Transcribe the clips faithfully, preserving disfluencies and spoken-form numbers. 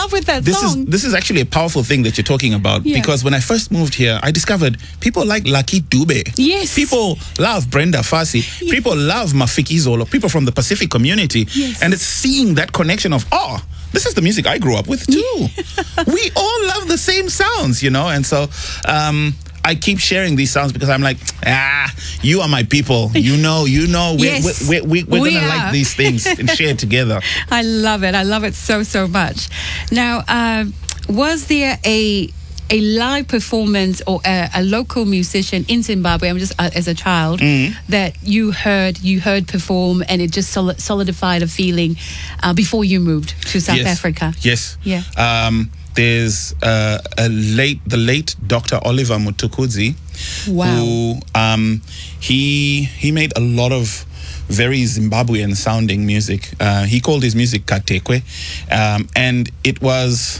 love with that this song. is this is actually a powerful thing that you're talking about, Yeah. because when I first moved here, I discovered people like Lucky Dube. Yes. People love Brenda Fassie. Yes. People love Mafiki Zolo. People from the Pacific community. Yes. And it's seeing that connection of, oh, this is the music I grew up with too. We all love the same sounds, you know? And so um, I keep sharing these sounds because I'm like, ah, you are my people. You know, you know, we're, Yes. we're, we're, we're We going to are. like these things and share together. I love it. I love it so, so much. Now, uh, was there a a live performance or a, a local musician in Zimbabwe, I'm just uh, as a child, that you heard you heard perform and it just soli- solidified a feeling uh, before you moved to South Yes. Africa? Yes. Yeah. Um, there's uh, a late, the late Doctor Oliver Mutukudzi, Wow. who um, he he made a lot of very Zimbabwean sounding music. Uh, he called his music Katekwe, um, and it was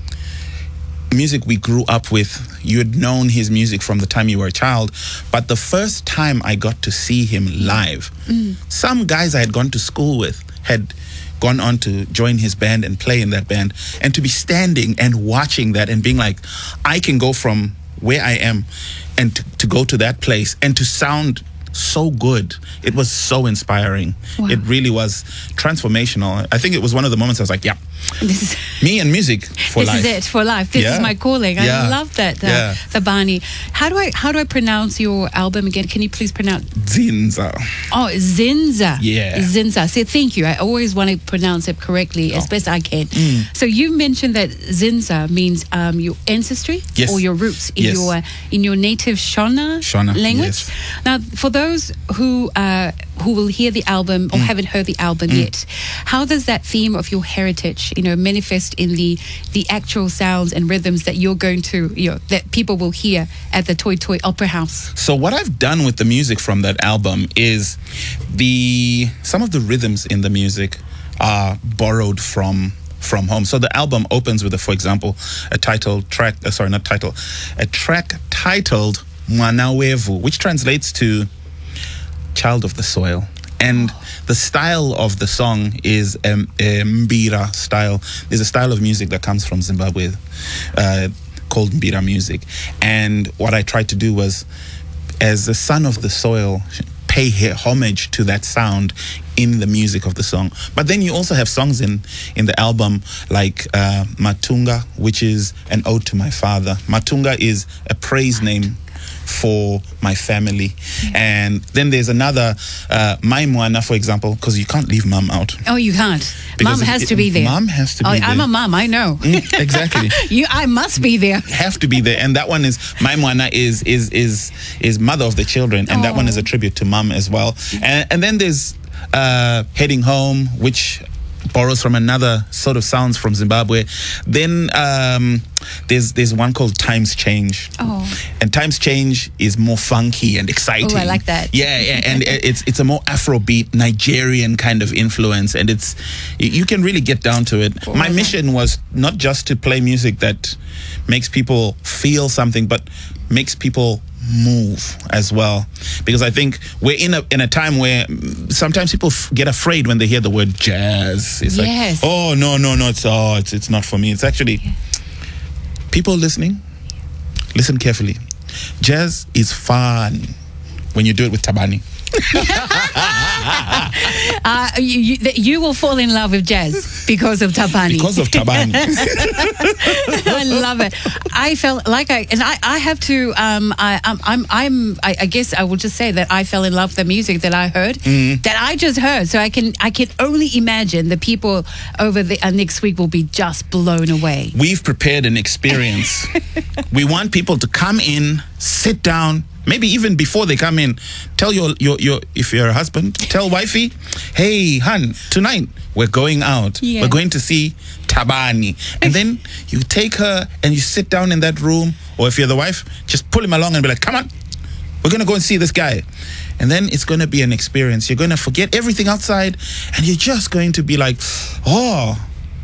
music we grew up with. You had known his music from the time you were a child, but the first time I got to see him live, some guys I had gone to school with had gone on to join his band and play in that band, and to be standing and watching that and being like, I can go from where I am and to, to go to that place and to sound so good. It was so inspiring. Wow. It really was transformational. I think it was one of the moments I was like, yeah, This is me and music for this life. is it for life. This Yeah. is my calling. Yeah. I love that, uh, Yeah. Thabani. How do I how do I pronounce your album again? Can you please pronounce? Zinza. Oh, Zinza. Yeah. Zinza. See, thank you. I always want to pronounce it correctly as Oh. best I can. Mm. So you mentioned that Zinza means um, your ancestry Yes. or your roots in Yes. your in your native Shona, Shona, language. yes. Now, for those who uh, who will hear the album or Mm. haven't heard the album yet, how does that theme of your heritage, you know, manifest in the the actual sounds and rhythms that you're going to, you know, that people will hear at the Toy Toy Opera House? So what I've done with the music from that album is the some of the rhythms in the music are borrowed from from home. So the album opens with, a, for example, a title track. Uh, sorry, not title, a track titled Mwana Wevu, which translates to child of the soil. And the style of the song is um, a Mbira style. There's a style of music that comes from Zimbabwe uh, called Mbira music. And what I tried to do was, as a son of the soil, pay he- homage to that sound in the music of the song. But then you also have songs in, in the album like uh, Matunga, which is an ode to my father. Matunga is a praise name for my family. And then there's another uh, my Mwana, for example, because you can't leave mum out. Oh, you can't. Because Mom if has it- to be there. Mom has to oh, be I'm there. a mom. I know. Mm, exactly. you, I must be there. Have to be there. And that one is my Mwana is is is is mother of the children, and that one is a tribute to mum as well. And and then there's uh, Heading Home, which borrows from another sort of sounds from Zimbabwe. Then um, there's there's one called Times Change. Oh. And Times Change is more funky and exciting. Oh, I like that. Yeah, yeah, and it's it's a more Afrobeat, Nigerian kind of influence, and it's you you can really get down to it. Oh, My okay. mission was not just to play music that makes people feel something, but makes people move as well, because I think we're in a in a time where mm, sometimes people f- get afraid when they hear the word jazz. It's Yes. like, oh no no no, it's oh it's it's not for me. It's actually people listening. Listen carefully. Jazz is fun when you do it with Thabani. Uh, you, you, that you will fall in love with jazz because of Thabani. Because of Thabani. I love it. I felt like I and I, I have to. Um, I, I'm I'm I'm. I, I guess I will just say that I fell in love with the music that I heard, that I just heard. So I can I can only imagine the people over the uh, next week will be just blown away. We've prepared an experience. We want people to come in, sit down, maybe even before they come in, tell your, your, your if you're a husband, tell wifey, hey, hun, tonight we're going out. Yeah. We're going to see Thabani. And then you take her and you sit down in that room, or if you're the wife, just pull him along and be like, come on, we're going to go and see this guy. And then it's going to be an experience. You're going to forget everything outside, and you're just going to be like, oh,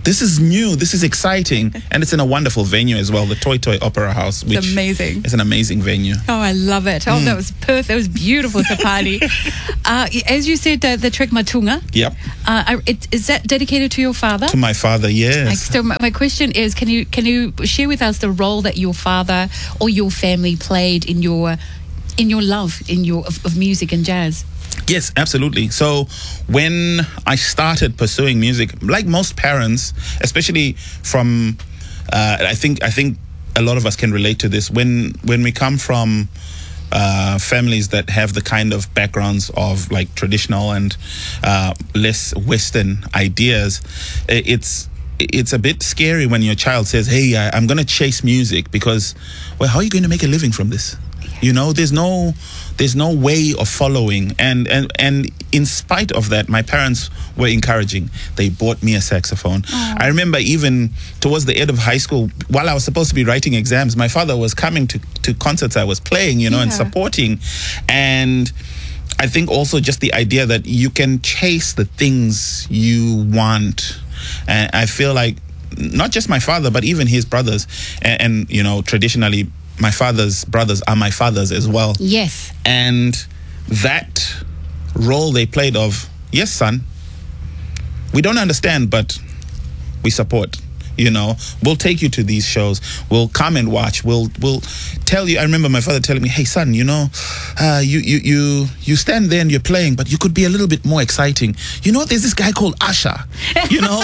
this is new, this is exciting, and it's in a wonderful venue as well, the Toy Toy Opera House, which It's amazing. is an amazing venue. Oh, I love it. Oh, Mm. that was perfect. That was beautiful, Tapani. uh, as you said, uh, the Trek Matunga, Yep, uh, I- it, is that dedicated to your father? to my father, Like, yes. so my, my question is, can you can you share with us the role that your father or your family played in your in your love in your of, of music and jazz? Yes, absolutely. So when I started pursuing music, like most parents, especially from, uh, I think I think a lot of us can relate to this. When when we come from uh, families that have the kind of backgrounds of like traditional and uh, less Western ideas, i- it's it's a bit scary when your child says, "Hey, I, I'm going to chase music," because, well, how are you going to make a living from this? You know, there's no there's no way of following, and, and and in spite of that, my parents were encouraging. They bought me a saxophone. I remember even towards the end of high school, while I was supposed to be writing exams, my father was coming to, to concerts I was playing, you know, and Yeah. supporting. And I think also just the idea that you can chase the things you want. And I feel like not just my father, but even his brothers, and, and you know, traditionally, my father's brothers are my fathers as well. Yes. And that role they played of, yes, son, we don't understand, but we support. You know, we'll take you to these shows. We'll come and watch. We'll we'll tell you. I remember my father telling me, "Hey, son, you know, uh, you you you you stand there and you're playing, but you could be a little bit more exciting. You know, there's this guy called Usher. You know,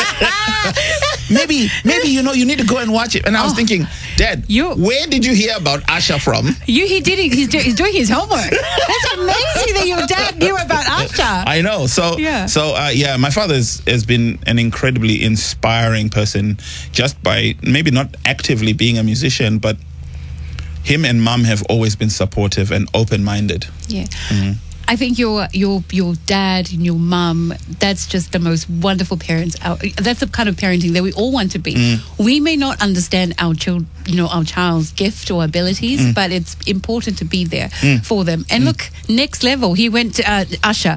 maybe maybe you know you need to go and watch it." And I was Oh, thinking, Dad, you- where did you hear about Usher from? You, he did. He's, do, he's doing his homework. That's amazing that your dad knew about Usher. I know. So, Yeah. so uh, yeah, my father has, has been an incredibly inspiring person, just by maybe not actively being a musician, but him and mom have always been supportive and open-minded. Yeah. I think your your your dad and your mum, that's just the most wonderful parents out. That's the kind of parenting that we all want to be. We may not understand our child, you know, our child's gift or abilities, but it's important to be there for them. And look, next level, he went to uh, Usher.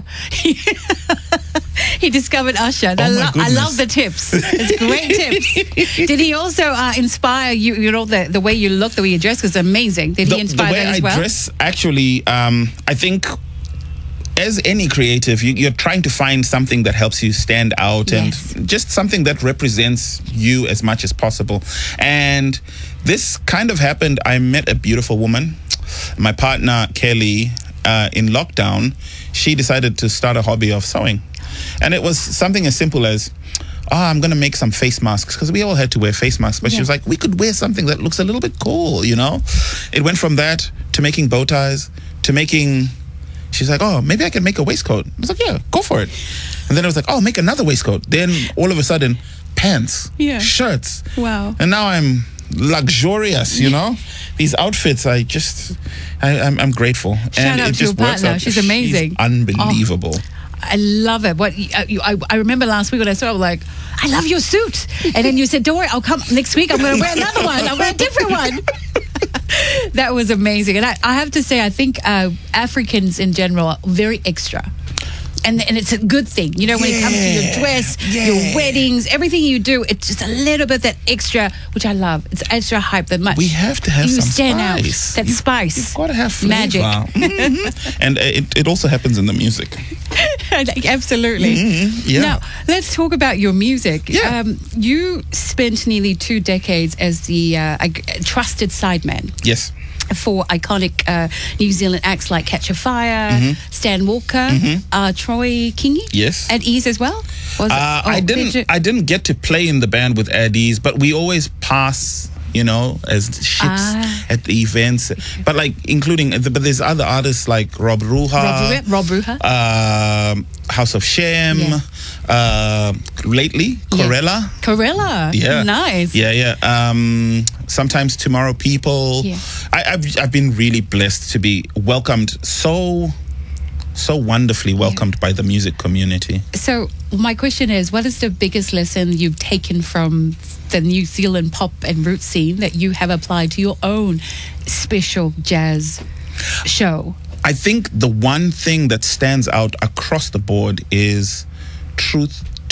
He discovered Usher. And Oh I, my lo- I goodness. love the tips. It's great tips. Did he also uh, inspire you? You know, the the way you look, the way you dress was amazing. Did The, he the inspire way that I as well? dress, actually, um, I think, as any creative, you, you're trying to find something that helps you stand out, Yes. and just something that represents you as much as possible. And this kind of happened. I met a beautiful woman, my partner Kelly, uh, in lockdown. She decided to start a hobby of sewing, and it was something as simple as, oh, I'm going to make some face masks, because we all had to wear face masks. But she Yeah. was like, we could wear something that looks a little bit cool, you know? It went from that to making bow ties to making, she's like, oh, maybe I can make a waistcoat. I was like, yeah, go for it. And then I was like, oh, make another waistcoat. Then all of a sudden, pants, Yeah. shirts. Wow. And now I'm luxurious, you know? These outfits, I just, I, I'm, I'm grateful. Shout and out it to your just works partner. out. She's amazing. unbelievable. I love it. What uh, you, I, I remember last week when I saw it, I was like, I love your suit. And then you said, don't worry, I'll come next week. I'm going to wear another one. I'll wear a different one. That was amazing. And I, I have to say, I think uh, Africans in general are very extra. And, and it's a good thing. You know, when it comes to your Yeah, dress, yeah. your weddings, everything you do, it's just a little bit that extra, which I love. It's extra hype that much. We have to have you some stand spice. out. That You've- spice. You've got to have flavor. Magic. Mhm. And uh, it, it also happens in the music. Absolutely. Mhm, yeah. Now, let's talk about your music. Yeah. Um, you spent nearly two decades as the uh, a trusted sideman Yes. for iconic uh, New Zealand acts like Catch a Fire, Stan Walker, uh, Troy Kingi. Mm-hmm. Yes. At Ease as well? Was it? Uh, Oh, I did didn't. you- I didn't get to play in the band with Addies, but we always pass, you know, as ships Ah. at the events. But like including, but there's other artists like Rob Ruha, Rob Ruha- Rob Ruha. um, House of Shem, Yeah. uh, lately Yeah. Corella. Corella. Yeah, Nice. Yeah, yeah. Um, sometimes Tomorrow People. Yeah. I, I've I've been really blessed to be welcomed so, so wonderfully welcomed by the music community. So my question is, what is the biggest lesson you've taken from the New Zealand pop and root scene that you have applied to your own special jazz show? I think the one thing that stands out across the board is truth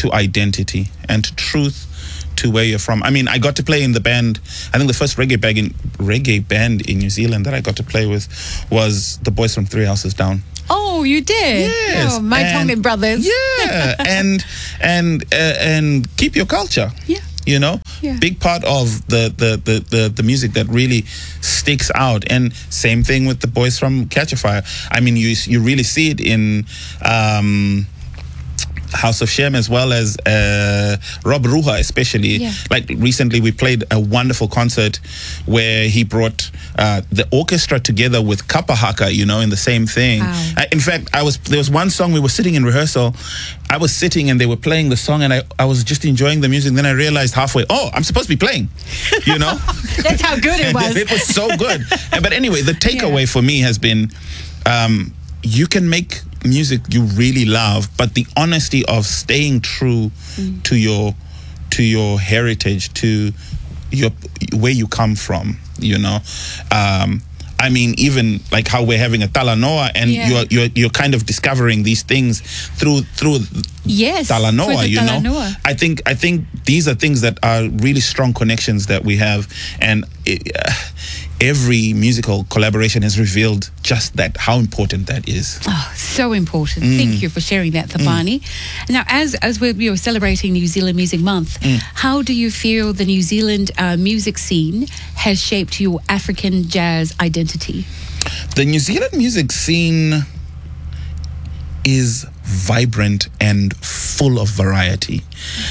to identity and to truth, to where you're from. I mean, I got to play in the band. I think the first reggae band in, reggae band in New Zealand that I got to play with was the boys from Three Houses Down. Oh, you did? Yes. Oh, my and, Tongan brothers. Yeah, and and uh, and keep your culture. Yeah. You know, yeah. big part of the the, the, the the music that really sticks out. And same thing with the boys from Catch a Fire. I mean, you you really see it in um, House of Shem, as well as uh, Rob Ruha, especially. Yeah. Like recently, we played a wonderful concert where he brought uh, the orchestra together with Kapa Haka, you know, in the same thing. Wow. I, in fact, I was there was one song we were sitting in rehearsal. I was sitting and they were playing the song, and I, I was just enjoying the music. Then I realized halfway, oh, I'm supposed to be playing, you know? That's how good it was. It was so good. But anyway, the takeaway Yeah. for me has been um, you can make music you really love, but the honesty of staying true mm. to your to your heritage, to your where you come from, you know. Um, I mean, even like how we're having a Talanoa, and Yeah. you're you're you're kind of discovering these things through through yes, Talanoa, the you Talanoa. know. I think I think these are things that are really strong connections that we have, and it, uh, every musical collaboration has revealed just that, how important that is. Oh, so important. Mm. Thank you for sharing that, Thabani. Mm. Now, as as we're, we are celebrating New Zealand Music Month, mm. how do you feel the New Zealand uh, music scene has shaped your African jazz identity? The New Zealand music scene is vibrant and full of variety.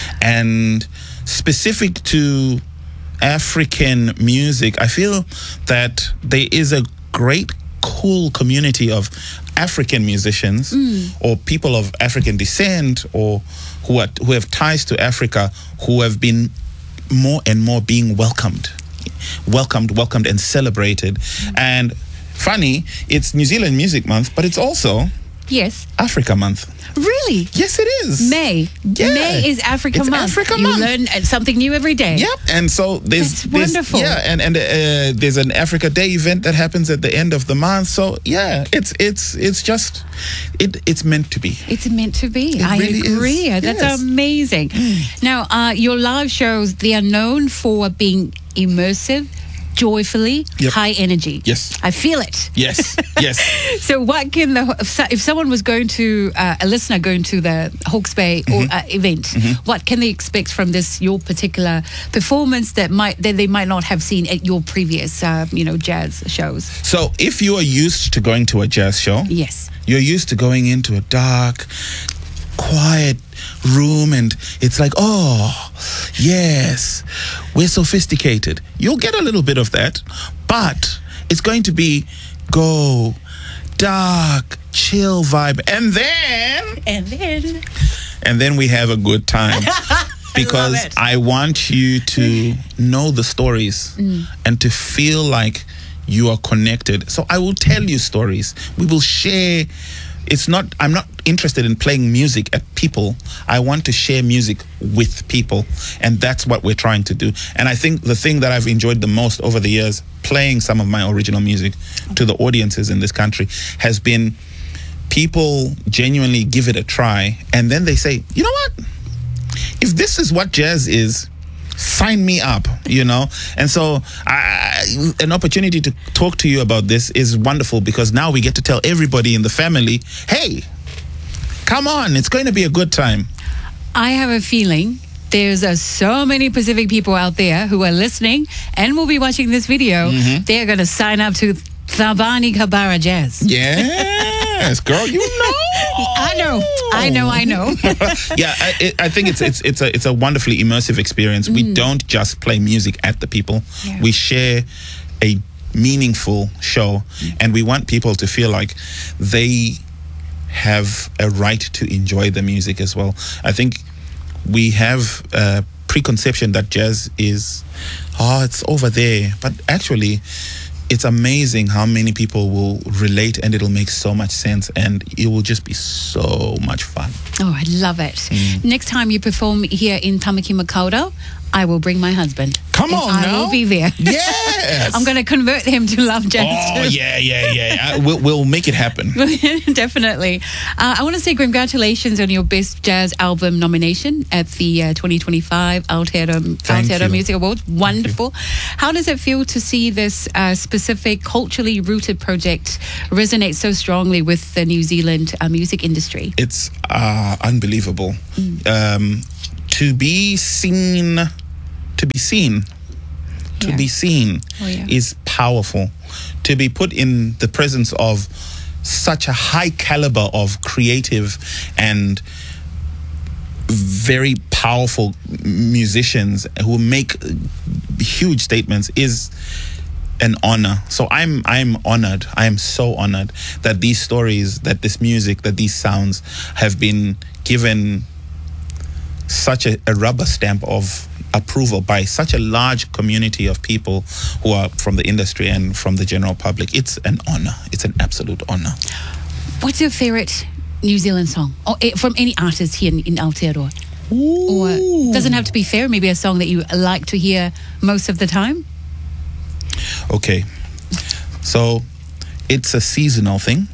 And specific to African music, I feel that there is a great, cool community of African musicians mm. or people of African descent, or who are, who have ties to Africa, who have been more and more being welcomed, welcomed, welcomed and celebrated. Mm. And funny, it's New Zealand Music Month, but it's also yes, Africa Month. Really? Yes, it is. May. Yeah. May is Africa it's Month. Africa you Month. learn something new every day. Yep. And so there's, That's there's wonderful. Yeah, and and uh, there's an Africa Day event that happens at the end of the month. So yeah, it's it's it's just it it's meant to be. It's meant to be. It I really agree. is. That's Yes. amazing. Mm. Now, uh, your live shows, they are known for being immersive, joyfully, Yep. high energy. Yes. I feel it. Yes. Yes. So what can the if, so- if someone was going to uh, a listener going to the Hawke's Bay or, uh, event, Mm-hmm. what can they expect from this your particular performance that might that they might not have seen at your previous uh, you know jazz shows? So if you are used to going to a jazz show, Yes. you're used to going into a dark, quiet room, and it's like, oh, yes, we're sophisticated. You'll get a little bit of that, but it's going to be go, dark, chill vibe, and then And then and then we have a good time. Because love it. I want you to know the stories mm. and to feel like you are connected. So I will tell you stories. We will share. It's not, I'm not interested in playing music at people. I want to share music with people. And that's what we're trying to do. And I think the thing that I've enjoyed the most over the years, playing some of my original music to the audiences in this country, has been people genuinely give it a try. And then they say, you know what? If this is what jazz is, sign me up, you know? And so I, an opportunity to talk to you about this is wonderful, because now we get to tell everybody in the family, hey, come on, it's going to be a good time. I have a feeling there's uh, so many Pacific people out there who are listening and will be watching this video. Mm-hmm. They're going to sign up to Thabani Kabara Jazz. Yes, girl, you know. I know, I know, I know. Yeah, I, I think it's it's it's a it's a wonderfully immersive experience. Mm. We don't just play music at the people; yeah. we share a meaningful show, mm. and we want people to feel like they have a right to enjoy the music as well. I think we have a preconception that jazz is, oh, it's over there, but actually, it's amazing how many people will relate, and it'll make so much sense, and it will just be so much fun. Oh, I love it. Mm. Next time you perform here in Tamaki Makaurau, I will bring my husband. Come on I now. will be there. Yes. I'm going to convert him to love jazz. Oh, too. yeah, yeah, yeah. Uh, we'll, we'll make it happen. Definitely. Uh, I want to say congratulations on your Best Jazz Album nomination at the uh, twenty twenty-five Aotearoa, Aotearoa you. Music Awards. Wonderful. How does it feel to see this uh, specific culturally rooted project resonate so strongly with the New Zealand uh, music industry? It's uh, unbelievable. Mm. Um, to be seen, to be seen, to Yeah. be seen Oh, yeah. is powerful. To be put in the presence of such a high caliber of creative and very powerful musicians who make huge statements is an honor. So I'm I'm honored. I am so honored that these stories, that this music, that these sounds have been given such a, a rubber stamp of approval by such a large community of people who are from the industry and from the general public. It's an honor. It's an absolute honor. What's your favorite New Zealand song? Or eh, from any artist here in, in Aotearoa? Or doesn't have to be fair, maybe a song that you like to hear most of the time? Okay. So it's a seasonal thing.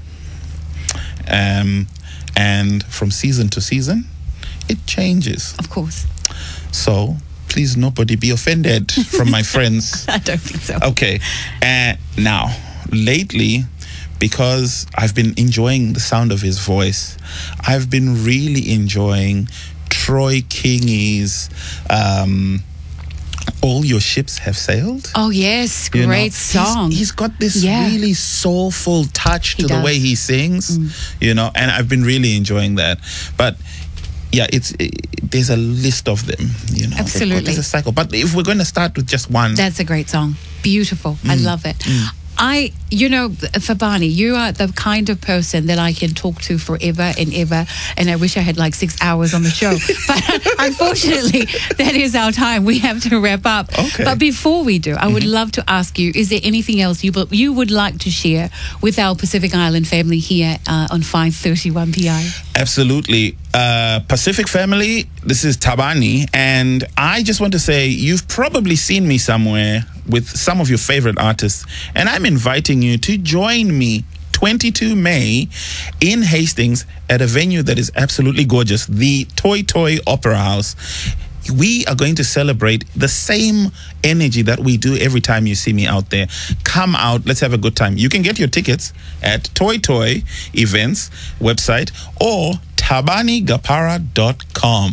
Um, and from season to season, it changes. Of course. So please, nobody be offended from my friends. I don't think so. Okay. Uh, now, lately, because I've been enjoying the sound of his voice, I've been really enjoying Troy Kingi's um, All Your Ships Have Sailed. Oh, yes. You know, Great he's- song. he's got this Yeah. really soulful touch He to the does. Mm. way he sings, you know, and I've been really enjoying that. But yeah, it's it, there's a list of them, you know. They've got- Absolutely. There's a cycle. But if we're going to start with just one, That's a great song. Beautiful. I Mm. love it. I, you know, Fabani, you are the kind of person that I can talk to forever and ever. And I wish I had like six hours on the show. But unfortunately, that is our time. We have to wrap up. Okay. But before we do, I would love to ask you, is there anything else you you would like to share with our Pacific Island family here uh, on five thirty-one P I? absolutely. Uh, Pacific family, this is Tabani, and I just want to say you've probably seen me somewhere with some of your favorite artists, and I'm inviting you to join me twenty-second of May in Hastings at a venue that is absolutely gorgeous, the Toy Toy Opera House. We are going to celebrate the same energy that we do every time you see me out there. Come out, let's have a good time. You can get your tickets at Toy Toy Events website or tabani gapara dot com.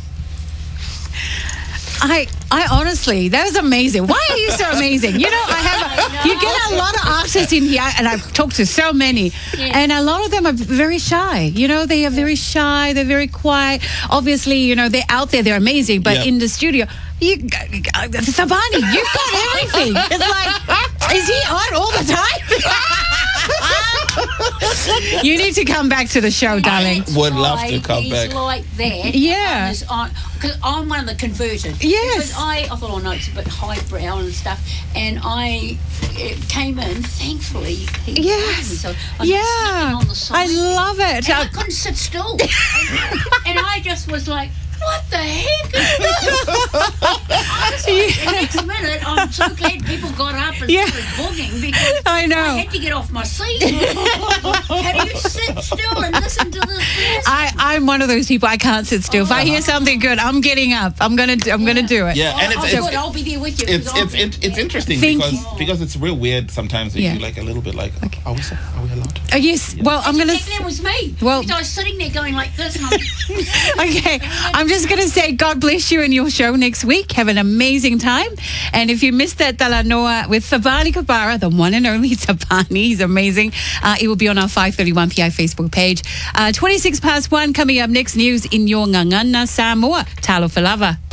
I, I honestly, that was amazing. Why are you so amazing? You know, I have, a, you get a lot of artists in here, and I've talked to so many, and a lot of them are very shy. You know, they are very shy. They're very quiet. Obviously, you know, they're out there. They're amazing, but Yep. in the studio, you, Sabani, you've got everything. It's like, is he on all the time? You need to come back to the show, darling. That's Would love why to come he's back. like that. Yeah. Because I'm one of the converted. Yes. Because I, I thought, oh no, it's a bit highbrow and stuff. And I it came in, thankfully, he invited me. Yes. So I was Yeah. sitting on the side. I love it. And I couldn't sit still. and, and I just was like, what the heck is this? Honestly, the next minute, I'm so glad people got up and Yeah. started booging because I know. I had to get off my seat. Can you sit still and listen to this? I, I'm one of those people. I can't sit still. If I hear something good, I'm getting up. I'm gonna do, I'm gonna do it. Yeah, and I'll, it's I'll, it's, I'll be there with you. it's because it's I'll- it's, it's interesting Thank because you. because it's real weird sometimes. You Yeah. feel like a little bit like, Okay. are we so, are we allowed? Oh, yes. Well, I'm gonna. Exactly, that was me. Well- Because I was sitting there going like this. And I'm, Okay, I'm just going to say God bless you in your show next week. Have an amazing time. And if you missed that Talanoa with Tabani Kapara, the one and only Tabani, he's amazing. Uh, it will be on our five thirty-one P I Facebook page. Uh, twenty-six past one, coming up next, news in your Ngangana Samoa. Talo Falava.